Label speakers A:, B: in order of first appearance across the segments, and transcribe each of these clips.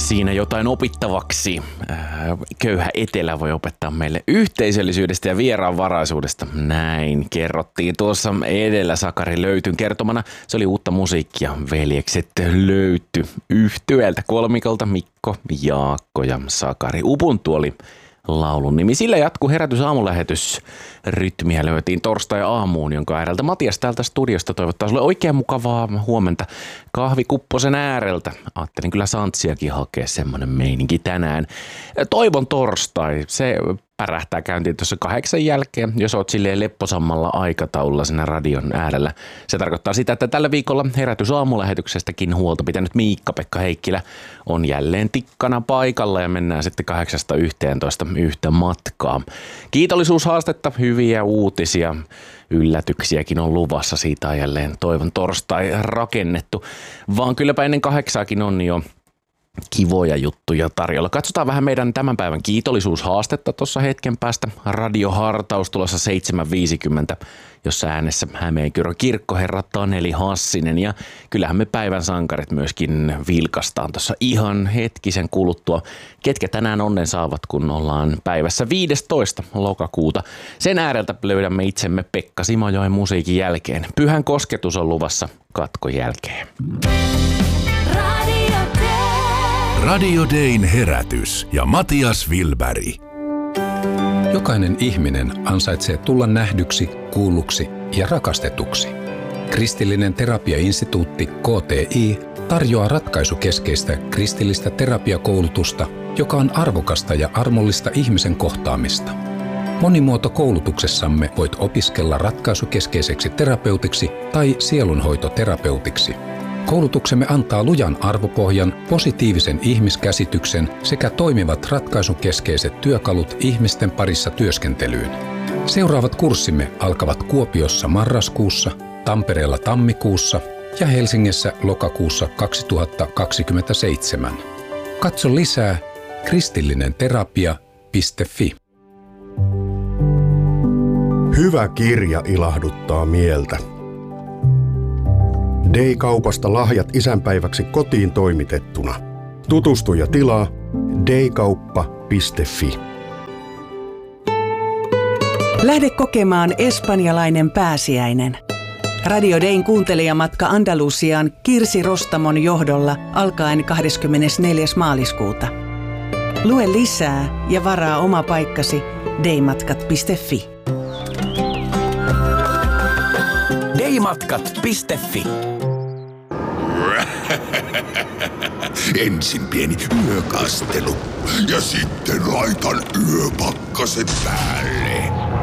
A: siinä jotain opittavaksi. Köyhä etelä voi opettaa meille yhteisöllisyydestä ja vieraanvaraisuudesta. Näin kerrottiin tuossa edellä Sakari Löytyn kertomana. Se oli uutta musiikkia. Veljekset Löyty yhtyeeltä kolmikolta Mikko, Jaakko ja Sakari. Ubuntu oli laulun nimi. Sillä jatkuu Herätys aamulähetys. Rytmiä löytiin torstai-aamuun, jonka ääreltä Matias täältä studiosta toivottaa sulle oikein mukavaa huomenta kahvikupposen ääreltä. Ajattelin kyllä Santsiakin hakea semmoinen meininki tänään. Toivon torstai, se pärähtää käyntiin tuossa 8 jälkeen, jos oot silleen lepposammalla aikataululla siinä radion äärellä. Se tarkoittaa sitä, että tällä viikolla Herätys aamulähetyksestäkin huolta pitänyt Miikka-Pekka Heikkilä on jälleen tikkana paikalla ja mennään sitten 8-11 yhtä matkaa. Kiitollisuushaastetta, hyviä uutisia, yllätyksiäkin on luvassa, siitä on jälleen toivon torstai rakennettu, vaan kylläpä ennen 8 on jo kivoja juttuja tarjolla. Katsotaan vähän meidän tämän päivän kiitollisuushaastetta tuossa hetken päästä. Radiohartaus tulossa 7.50, jossa äänessä Hämeenkyrön kirkkoherra Taneli Hassinen. Ja kyllähän me päivän sankarit myöskin vilkastaan tuossa ihan hetkisen kuluttua. Ketkä tänään onnen saavat, kun ollaan päivässä 15. lokakuuta. Sen ääreltä löydämme itsemme Pekka Simojoen musiikin jälkeen. Pyhän kosketus on luvassa katkon jälkeen.
B: Radio Dayn herätys ja Matias Wilberg.
C: Jokainen ihminen ansaitsee tulla nähdyksi, kuulluksi ja rakastetuksi. Kristillinen terapiainstituutti KTI tarjoaa ratkaisukeskeistä kristillistä terapiakoulutusta, joka on arvokasta ja armollista ihmisen kohtaamista. Monimuotokoulutuksessamme voit opiskella ratkaisukeskeiseksi terapeutiksi tai sielunhoitoterapeutiksi. Koulutuksemme antaa lujan arvopohjan, positiivisen ihmiskäsityksen sekä toimivat ratkaisukeskeiset työkalut ihmisten parissa työskentelyyn. Seuraavat kurssimme alkavat Kuopiossa marraskuussa, Tampereella tammikuussa ja Helsingissä lokakuussa 2027. Katso lisää kristillinenterapia.fi.
D: Hyvä kirja ilahduttaa mieltä. Day-kaupasta lahjat isänpäiväksi kotiin toimitettuna. Tutustu ja tilaa daykauppa.fi.
E: Lähde kokemaan espanjalainen pääsiäinen. Radio Dayn kuuntelijamatka Andalusiaan Kirsi Rostamon johdolla alkaen 24. maaliskuuta. Lue lisää ja varaa oma paikkasi daymatkat.fi.
F: daymatkat.fi.
B: Ensin pieni yökastelu ja sitten laitan yöpakkaset päälle.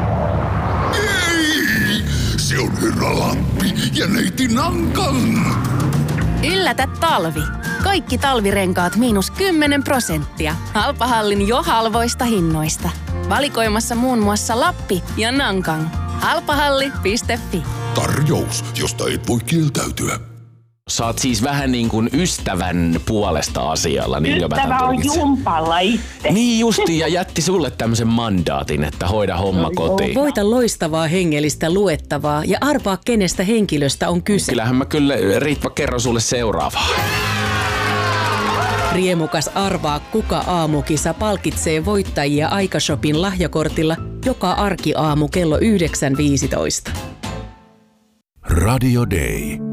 B: Ei! Se on Herra Lappi ja neiti Nankan.
G: Yllätä talvi. Kaikki talvirenkaat -10%. Halpahallin jo halvoista hinnoista. Valikoimassa muun muassa Lappi ja Nankan. Halpahalli.fi.
B: Tarjous, josta et voi kieltäytyä.
A: Saat siis vähän niin kuin ystävän puolesta asialla. Niin
H: ystävä on jumpalla itse.
A: Niin justi, ja jätti sulle tämmöisen mandaatin, että hoida homma kotiin.
I: Voita loistavaa hengellistä luettavaa ja arvaa, kenestä henkilöstä on kyse.
A: Kyllähän mä kyllä, Ritva, kerron sulle seuraavaa.
I: Riemukas Arvaa kuka -aamukisa palkitsee voittajia Aikashopin lahjakortilla joka arkiaamu kello 9.15.
B: Radio Day.